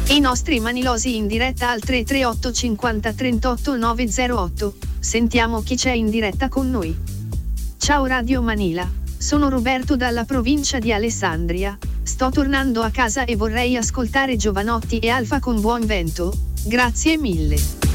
E i nostri manilosi in diretta al 338 50 38 908. Sentiamo chi c'è in diretta con noi. Ciao Radio Manila, sono Roberto dalla provincia di Alessandria. Sto tornando a casa e vorrei ascoltare Giovanotti e Alfa con Buon Vento. Grazie mille.